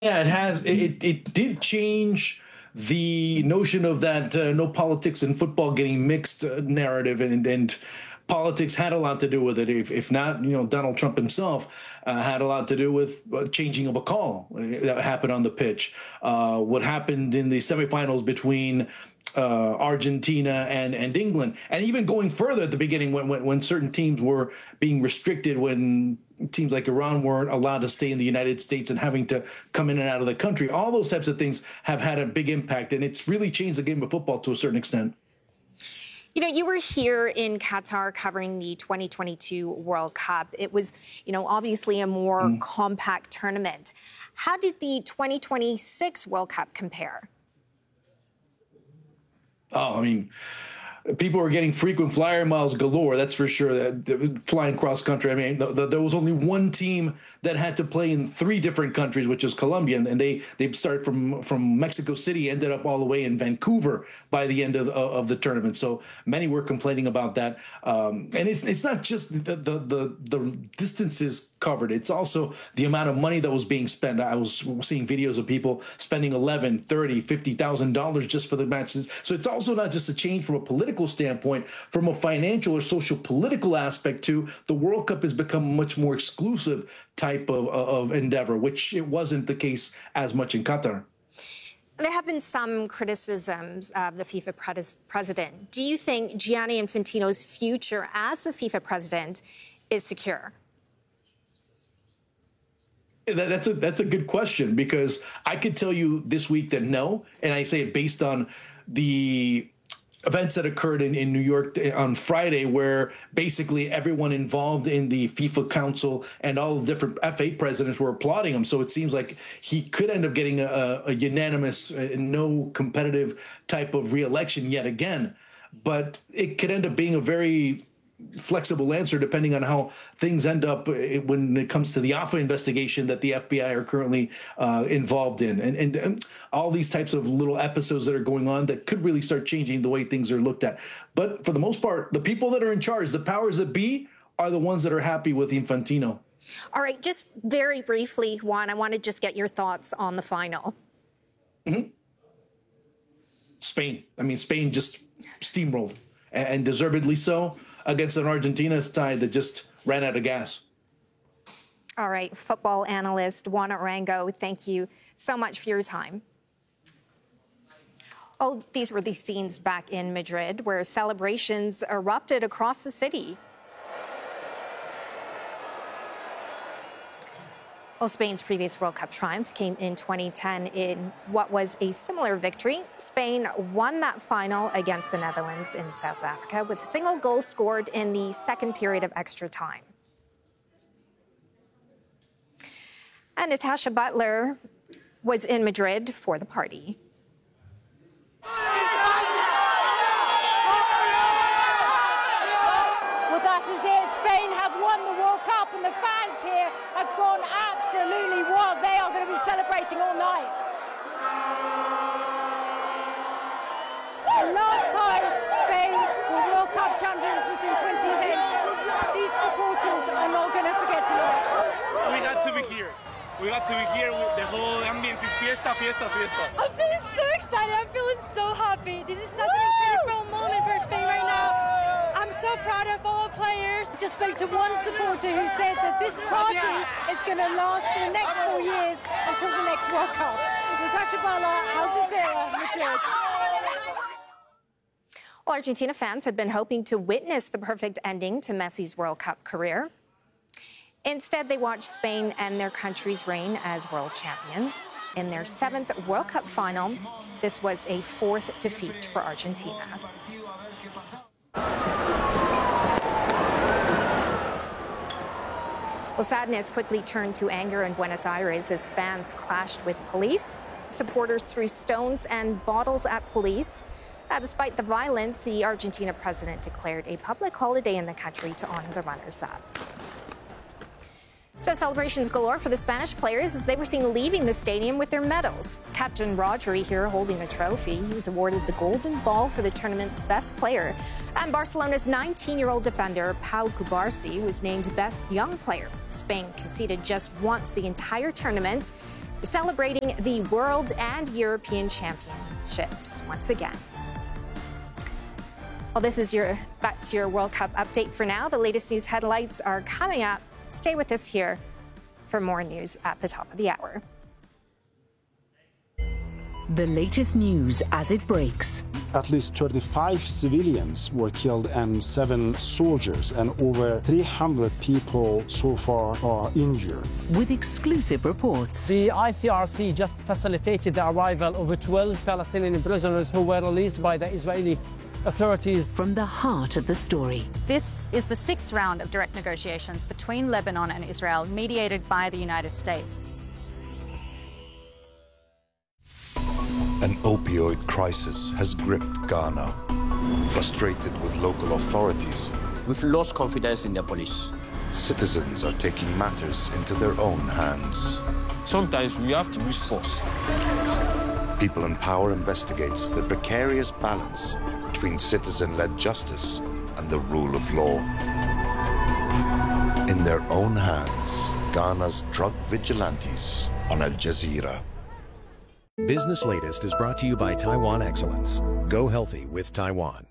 Yeah, it has. It did change the notion of that no politics in football getting mixed narrative, and politics had a lot to do with it. If not, Donald Trump himself had a lot to do with changing of a call that happened on the pitch. What happened in the semifinals between Argentina and England, and even going further at the beginning when certain teams were being restricted, when teams like Iran weren't allowed to stay in the United States and having to come in and out of the country. All those types of things have had a big impact, and it's really changed the game of football to a certain extent. You were here in Qatar covering the 2022 World Cup. It was, obviously a more compact tournament. How did the 2026 World Cup compare? Oh, I mean, people were getting frequent flyer miles galore, that's for sure. Flying cross country. I mean, there was only one team that had to play in 3 different countries, which is Colombia, and they started from Mexico City, ended up all the way in Vancouver by the end of the tournament. So many were complaining about that. And it's not just the distances covered; it's also the amount of money that was being spent. I was seeing videos of people spending $11,000, $30,000, $50,000 just for the matches. So it's also not just a change from a political standpoint, from a financial or social political aspect too. The World Cup has become a much more exclusive type of endeavor, which it wasn't the case as much in Qatar. There have been some criticisms of the FIFA president. Do you think Gianni Infantino's future as the FIFA president is secure? That's a good question, because I could tell you this week that no, and I say it based on the events that occurred in New York on Friday, where basically everyone involved in the FIFA Council and all the different FA presidents were applauding him. So it seems like he could end up getting a unanimous, no competitive type of re-election yet again. But it could end up being a very flexible answer depending on how things end up when it comes to the AFA investigation that the FBI are currently involved in, and all these types of little episodes that are going on that could really start changing the way things are looked at. But for the most part, the people that are in charge, the powers that be, are the ones that are happy with Infantino. All right, just very briefly, Juan, I want to just get your thoughts on the final. Spain. I mean, Spain just steamrolled, and deservedly so, against an Argentina side that just ran out of gas. All right, football analyst Juan Arango, thank you so much for your time. Oh, these were the scenes back in Madrid where celebrations erupted across the city. Well, Spain's previous World Cup triumph came in 2010 in what was a similar victory. Spain won that final against the Netherlands in South Africa with a single goal scored in the second period of extra time. And Natasha Butler was in Madrid for the party. Well, that is it. Spain have won the World Cup, and the fans here have gone absolutely wild. They are going to be celebrating all night. The last time Spain were World Cup champions was in 2010. These supporters are not going to forget tonight. We got to be here. We got to be here with the whole ambience. It's fiesta, fiesta, fiesta. I'm feeling so excited. I'm feeling so happy. This is such an incredible moment for Spain right now. I'm so proud of all players. Just spoke to one supporter who said that this party is going to last for the next 4 years until the next World Cup. Natasha Butler, Al Jazeera, Madrid. Well, Argentina fans had been hoping to witness the perfect ending to Messi's World Cup career. Instead, they watched Spain end their country's reign as world champions. In their 7th World Cup final, this was a 4th defeat for Argentina. Well, sadness quickly turned to anger in Buenos Aires as fans clashed with police. Supporters threw stones and bottles at police. Despite the violence, the Argentina president declared a public holiday in the country to honor the runners-up. So celebrations galore for the Spanish players as they were seen leaving the stadium with their medals. Captain Rodri here holding the trophy. He was awarded the Golden Ball for the tournament's best player. And Barcelona's 19-year-old defender, Pau Cubarsí, was named best young player. Spain conceded just once the entire tournament. celebrating the World and European Championships once again. Well, that's your World Cup update for now. The latest news headlines are coming up. Stay with us here for more news at the top of the hour. The latest news as it breaks. At least 35 civilians were killed and 7 soldiers, and over 300 people so far are injured. With exclusive reports. The ICRC just facilitated the arrival of 12 Palestinian prisoners who were released by the Israeli authorities. From the heart of the story. This is the 6th round of direct negotiations between Lebanon and Israel, mediated by the United States. An opioid crisis has gripped Ghana. Frustrated with local authorities, we've lost confidence in the police. Citizens are taking matters into their own hands. Sometimes we have to use force. People in Power investigates the precarious balance between citizen-led justice and the rule of law. In their own hands, Ghana's drug vigilantes on Al Jazeera. Business Latest is brought to you by Taiwan Excellence. Go healthy with Taiwan.